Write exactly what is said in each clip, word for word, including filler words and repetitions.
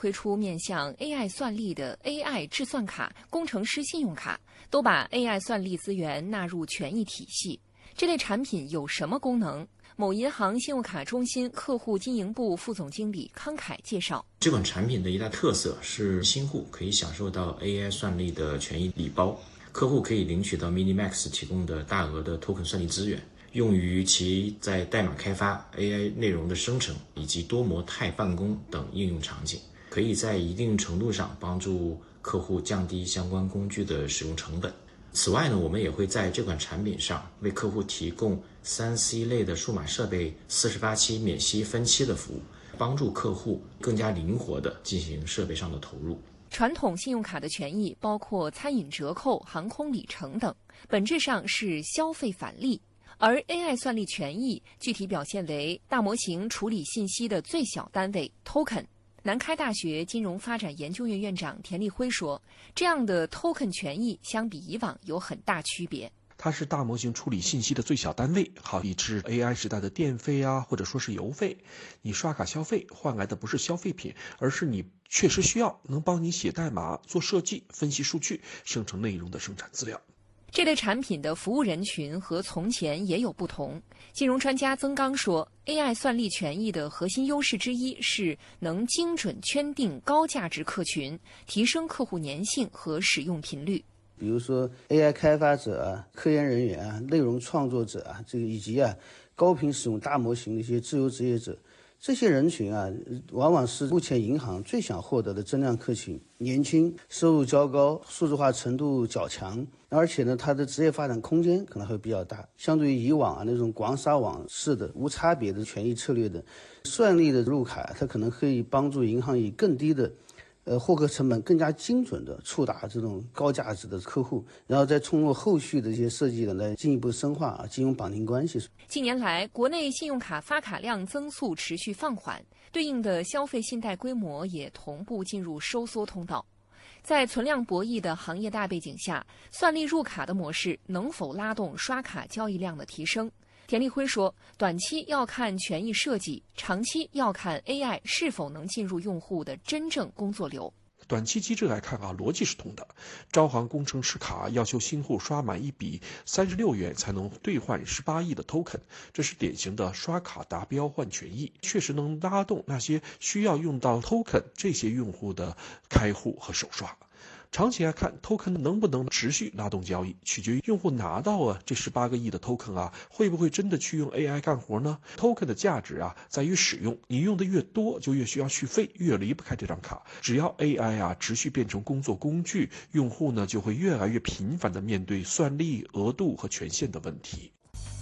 推出面向 A I 算力的 A I 智算卡、工程师信用卡，都把 A I 算力资源纳入权益体系。这类产品有什么功能？某银行信用卡中心客户经营部副总经理康凯介绍， 这款产品的一大特色是新户可以享受到 A I 算力的权益礼包，客户可以领取到 MiniMax 提供的大额的 token 算力资源，用于其在代码开发、A I 内容的生成以及多模态办公等应用场景，可以在一定程度上帮助客户降低相关工具的使用成本。此外呢，我们也会在这款产品上为客户提供 三 C 类的数码设备四十八期免息分期的服务，帮助客户更加灵活地进行设备上的投入。 传统信用卡的权益包括餐饮折扣、航空里程等，本质上是消费返利。而 A I 算力权益具体表现为大模型处理信息的最小单位 token。南开大学金融发展研究院院长田立辉说，这样的 token 权益相比以往有很大区别。 它是大模型处理信息的最小单位，好比是 A I 时代的电费啊，或者说是邮费。你刷卡消费换来的不是消费品，而是你确实需要能帮你写代码、做设计、分析数据、生成内容的生产资料。 这类产品的服务人群和从前也有不同。金融专家曾刚说 ，A I 算力权益的核心优势之一是能精准圈定高价值客群，提升客户粘性和使用频率。 比如说 A I 开发者啊、科研人员啊、内容创作者啊，这个以及啊高频使用大模型的一些自由职业者，这些人群啊，往往是目前银行最想获得的增量客群。年轻、收入较高、数字化程度较强，而且呢，它的职业发展空间可能会比较大。相对于以往啊那种广撒网式的无差别的权益策略的算力的入卡，它可能可以帮助银行以更低的呃，获客成本更加精准的触达这种高价值的客户，然后再通过后续的一些设计呢，来进一步深化啊金融绑定关系。 近年来，国内信用卡发卡量增速持续放缓，对应的消费信贷规模也同步进入收缩通道。在存量博弈的行业大背景下，算力入卡的模式能否拉动刷卡交易量的提升？田立辉说，短期要看权益设计，长期要看 A I 是否能进入用户的真正工作流。 短期机制来看啊，逻辑是通的。招行工程师卡要求新户刷满一笔三十六元才能兑换十八亿的 token， 这是典型的刷卡达标换权益，确实能拉动那些需要用到 token 这些用户的开户和首刷。长期来看 ，token 能不能持续拉动交易，取决于用户拿到啊这十八个亿的 token 啊，会不会真的去用 A I 干活呢 ？token 的价值啊在于使用，你用的越多，就越需要续费，越离不开这张卡。只要 A I 啊持续变成工作工具，用户呢就会越来越频繁地面对算力、额度和权限的问题。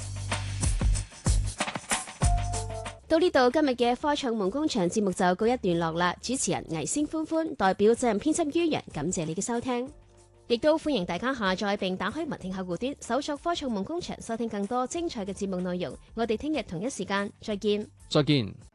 到呢度，今日嘅科創夢工場節目就告一段落啦。主持人倪星歡歡代表責任編輯于人，感謝你嘅收聽，亦都歡迎大家下載並打開文聽客戶端，搜索科創夢工場，收聽更多精彩嘅節目內容。我哋聽日同一時間再見。 再見。